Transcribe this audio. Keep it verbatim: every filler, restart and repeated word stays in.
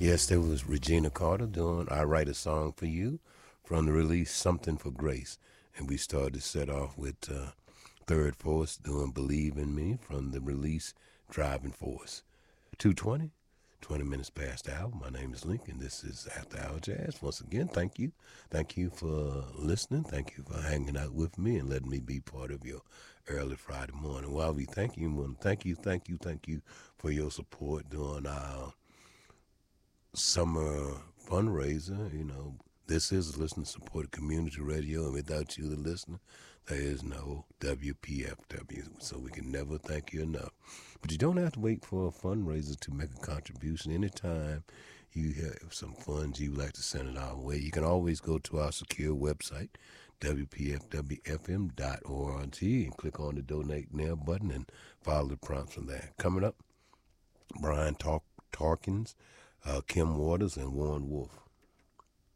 Yes, there was Regina Carter doing I Write a Song for You from the release Something for Grace. And we started to set off with uh, Third Force doing Believe in Me from the release Driving Force. two twenty, twenty minutes past the hour. My name is Lincoln. This is After Hour Jazz. Once again, thank you. Thank you for listening. Thank you for hanging out with me and letting me be part of your early Friday morning. While we thank you, well, thank you, thank you, thank you for your support during our summer fundraiser. You know, this is listener supported community radio, and without you, the listener, there is no W P F W. So we can never thank you enough. But you don't have to wait for a fundraiser to make a contribution. Anytime you have some funds you would like to send it our way, you can always go to our secure website, W P F W F M dot org, and click on the Donate Now button and follow the prompts from there. Coming up, Brian Talk Tarkins, Uh, Kim Waters, and Warren Wolf.